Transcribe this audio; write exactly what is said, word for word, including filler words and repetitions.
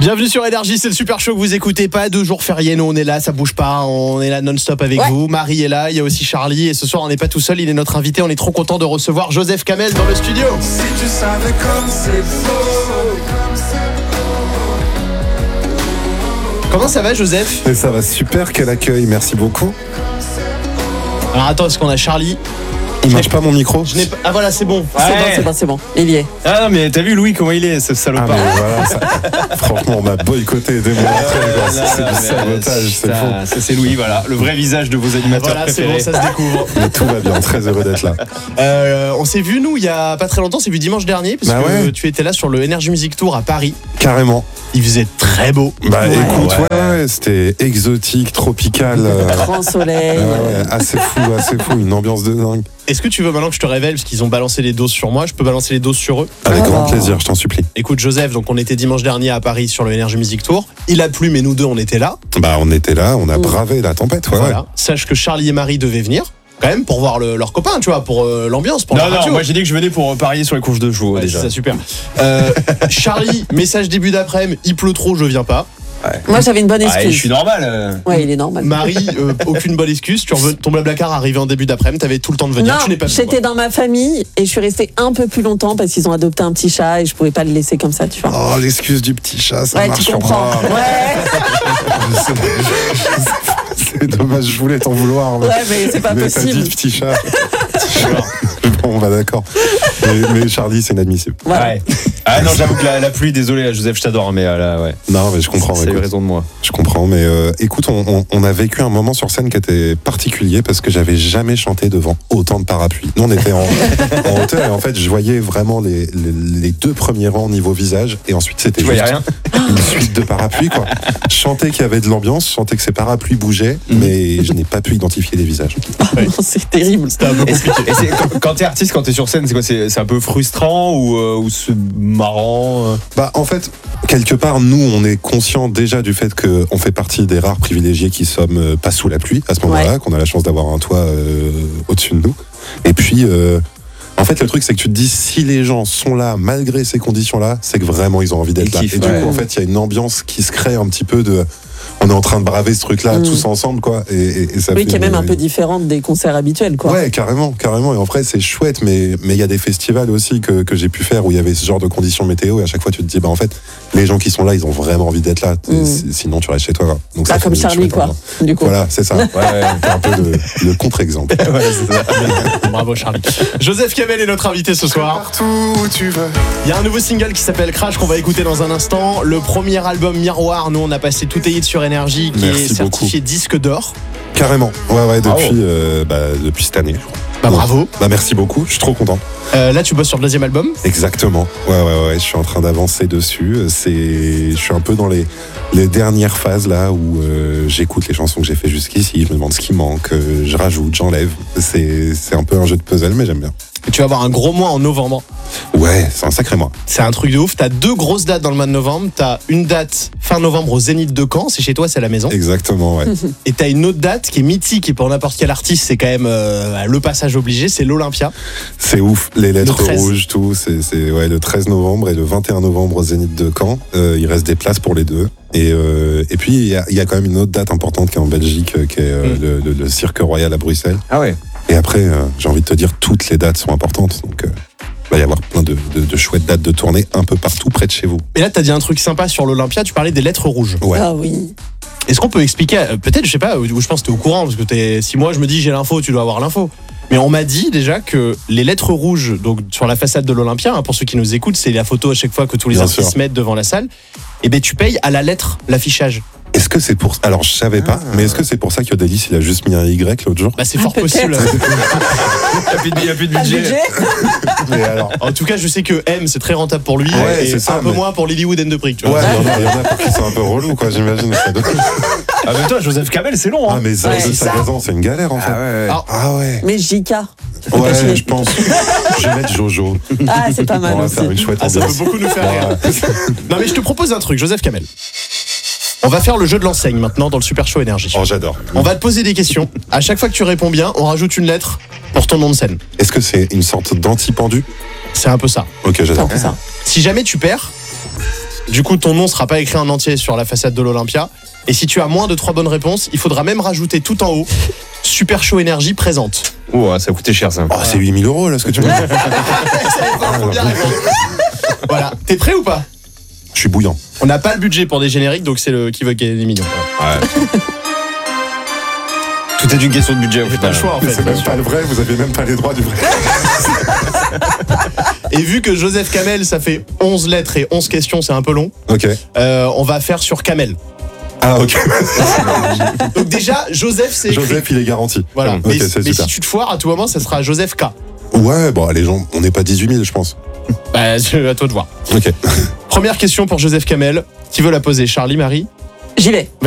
Bienvenue sur Énergie, c'est le super show que vous écoutez. Pas deux jours fériés, nous on est là, ça bouge pas, on est là non-stop avec ouais. vous. Marie est là, il y a aussi Charlie et ce soir on n'est pas tout seul, il est notre invité. On est trop content de recevoir Joseph Kamel dans le studio. Si tu savais comme c'est beau. Comment ça va Joseph ? Et ça va super, quel accueil, merci beaucoup. Alors attends, est-ce qu'on a Charlie ? Il marche pas mon micro. Je n'ai pas... Ah voilà, c'est bon. Ouais. C'est bon, c'est bon, c'est bon. Il y est. Ah non, mais t'as vu Louis comment il est, ce salopard. Ah, voilà, ça... Franchement, on m'a boycotté dès mon entrée. C'est, c'est du sabotage, c'est ça, faux. Ça c'est Louis, voilà, le vrai visage de vos animateurs voilà, préférés. C'est bon, ça se découvre. Mais tout va bien, très heureux d'être là. Euh, on s'est vu nous il y a pas très longtemps, c'est vu dimanche dernier parce bah que ouais. tu étais là sur le Energy Music Tour à Paris. Carrément. Il faisait très beau. Bah ouais. écoute, ouais. ouais, ouais, c'était exotique, tropical. Euh... Grand soleil. Ouais, ouais, assez fou, assez fou, une ambiance de dingue. Est-ce que tu veux maintenant que je te révèle, parce qu'ils ont balancé les doses sur moi, je peux balancer les doses sur eux ? Avec Ah. grand plaisir, je t'en supplie. Écoute Joseph, donc on était dimanche dernier à Paris sur le Energy Music Tour. Il a plu, mais nous deux on était là. Bah on était là, on a Mmh. bravé la tempête, ouais. Voilà. ouais. Sache que Charlie et Marie devaient venir. Quand même pour voir le, leurs copains, tu vois, pour euh, l'ambiance, pour Non, la non, radio. moi j'ai dit que je venais pour parier sur les courses de chevaux Ouais, déjà. c'est ça, super. Euh, Charlie, message début d'après-midi, il pleut trop, je viens pas. Ouais. Moi, j'avais une bonne Ah, excuse. je suis normal. Euh... Ouais, il est normal. Marie, euh, aucune bonne excuse. Tu reven... Ton blablacar arrivé en début d'après-midi, t'avais tout le temps de venir. Non, tu n'es pas j'étais dans ma famille et je suis restée un peu plus longtemps parce qu'ils ont adopté un petit chat et je pouvais pas le laisser comme ça, tu vois. Oh, l'excuse du petit chat, ça ouais, marche tu sur comprends. moi. Ouais. C'est dommage, je voulais t'en vouloir. Mais, Ouais, mais c'est pas mais possible. t'as dit petit chat. Bon, bah d'accord. Mais, mais Charlie, c'est inadmissible. Voilà. Ouais. Ah non, j'avoue que la, la pluie, désolé Joseph, je t'adore, mais euh, là, ouais. Non, mais je comprends. Ça a eu écoute. raison de moi. Je comprends, mais euh, écoute, on, on, on a vécu un moment sur scène qui était particulier parce que j'avais jamais chanté devant autant de parapluies. Nous, on était en, en hauteur et en fait, je voyais vraiment les, les, les deux premiers rangs niveau visage et ensuite c'était Tu voyais juste rien une suite de parapluies, quoi. Je chantais qu'il y avait de l'ambiance, je chantais que ces parapluies bougeaient, Mhm. mais je n'ai pas pu identifier les visages. Ouais. Non, c'est terrible. C'était un peu Et c'est, compliqué. et c'est- quand, quand t'es artiste, quand t'es sur scène, c'est quoi c'est, c'est un peu frustrant ou, euh, ou c'est marrant euh Bah, en fait, quelque part, nous, on est conscient déjà du fait qu'on fait partie des rares privilégiés qui sommes euh, pas sous la pluie à ce moment-là, Ouais. qu'on a la chance d'avoir un toit euh, au-dessus de nous. Et puis, euh, en fait, le truc, c'est que tu te dis, si les gens sont là, malgré ces conditions-là, c'est que vraiment, ils ont envie d'être Ils là. kiffent, Et du ouais. coup, en fait, il y a une ambiance qui se crée un petit peu de... On est en train de braver ce truc-là, Mm. tous ensemble, quoi. Et, et, et ça Oui, fait qui est même une- un peu différente des concerts habituels, quoi. Ouais, carrément, carrément. Et en vrai, c'est chouette, mais mais il y a des festivals aussi que, que j'ai pu faire où il y avait ce genre de conditions météo et à chaque fois tu te dis, bah en fait, les gens qui sont là, ils ont vraiment envie d'être là. Mm. C- Sinon, tu restes chez toi. Quoi. Donc Pas ça comme fait Charlie, chouette quoi. ambiance. Du coup. Voilà, c'est ça. Ouais, ouais. C'est un peu le, le contre-exemple. Ouais, c'est ça. Bravo Charlie. Joseph Kamel est notre invité ce soir. Partout où tu veux. Il y a un nouveau single qui s'appelle Crash qu'on va écouter dans un instant. Le premier album Miroir, nous on a passé tout hit sur Énergie qui Merci est certifié disque d'or. Carrément. Ouais, ouais, Bravo. depuis, euh, bah, depuis cette année. je crois. Bah Donc, bravo. Bah merci beaucoup. Je suis trop content. Euh, là tu bosses sur le deuxième album. Exactement. Ouais, ouais, ouais. Je suis en train d'avancer dessus. C'est, je suis un peu dans les, les dernières phases là où euh, j'écoute les chansons que j'ai fait jusqu'ici. Je me demande ce qui manque. euh, je rajoute, j'enlève. C'est, c'est un peu un jeu de puzzle, mais j'aime bien. Et tu vas avoir un gros mois en novembre. Ouais, c'est un sacré mois. C'est un truc de ouf. T'as deux grosses dates dans le mois de novembre. T'as une date fin novembre au Zénith de Caen. C'est chez toi, c'est à la maison. Exactement, ouais. Et t'as une autre date qui est mythique et pour n'importe quel artiste, c'est quand même euh, le passage obligé. C'est l'Olympia. C'est ouf, les lettres Le treize. rouges, tout. C'est, c'est ouais, le treize novembre et le vingt et un novembre au Zénith de Caen. Euh, il reste des places pour les deux. Et, euh, et puis, il y, a- il y a quand même une autre date importante qui est en Belgique, euh, qui est euh, Mm. le, le- le Cirque Royal à Bruxelles. Ah ouais. Et après, euh, j'ai envie de te dire, toutes les dates sont importantes. Donc, euh, il va y avoir plein de, de- de chouettes dates de tournée un peu partout près de chez vous. Et là, t'as dit un truc sympa sur l'Olympia. Tu parlais des lettres rouges. Ouais. Ah oui. Est-ce qu'on peut expliquer, euh, peut-être, je sais pas, ou je pense que t'es au courant, parce que t'es, si moi je me dis j'ai l'info, tu dois avoir l'info. Mais on m'a dit déjà que les lettres rouges, donc sur la façade de l'Olympia, hein, pour ceux qui nous écoutent, c'est la photo à chaque fois que tous les Bien artistes sûr. mettent devant la salle. Et ben tu payes à la lettre l'affichage. Est-ce que c'est pour... Alors, je savais pas, Ah. mais est-ce que c'est pour ça qu'Odélis, il a juste mis un Y l'autre jour? Bah c'est Ah, fort peut-être. possible. Il n'y a plus de, il y a plus de Pas de budget. budget. Mais alors... En tout cas, je sais que M c'est très rentable pour lui Ouais, et c'est ça, un peu mais- moins pour Lilywood and the Prick. Tu Ouais, vois. il y en a- il y en a pour qui c'est un peu relou, quoi, j'imagine. Ça doit- Ah, mais toi, Joseph Kamel, c'est long, Ah, hein. mais Zaz Ouais, de c'est ça. Sagazan, c'est une galère, en fait. Ah ouais, ouais. Ah, Ah ouais. Mais J K. Ouais, je pense. Je vais mettre Jojo. Ah, c'est pas mal On va aussi. faire une chouette Ah, ça peut ambiance. beaucoup nous faire rire. Voilà. Non mais je te propose un truc, Joseph Kamel. On va faire le jeu de l'enseigne maintenant dans le Super Show Énergie. Oh, j'adore. On va te poser des questions. À chaque fois que tu réponds bien, on rajoute une lettre pour ton nom de scène. Est-ce que c'est une sorte d'anti-pendu? C'est un peu ça. Ok, C'est un j'adore. peu ça. Si jamais tu perds, Du coup, ton nom sera pas écrit en entier sur la façade de l'Olympia. Et si tu as moins de trois bonnes réponses, il faudra même rajouter tout en haut Super Chaud Énergie présente. Ouah, ça a coûté cher ça. Oh, c'est huit mille euros là ce que tu me dis. Faut bien répondre. Voilà, t'es prêt ou pas? Je suis bouillant. On n'a pas le budget pour des génériques, donc c'est le qui veut gagner des millions. Ouais. Tout est une question de budget. J'ai pas le choix en fait. C'est même pas le vrai, vous avez même pas les droits du vrai. Et vu que Joseph Kamel, ça fait onze lettres et onze questions, c'est un peu long, Ok. euh, on va faire sur Kamel. Ah ok. Donc déjà, Joseph, c'est écrit. Joseph, il est garanti. Voilà. Ok, mais c'est mais super. si tu te foires, à tout moment, ça sera Joseph K. Ouais, bon, les gens, on n'est pas dix-huit mille, je pense. Bah, je- à toi de voir. Ok. Première question pour Joseph Kamel. Qui veut la poser? Charlie, Marie? J'y vais.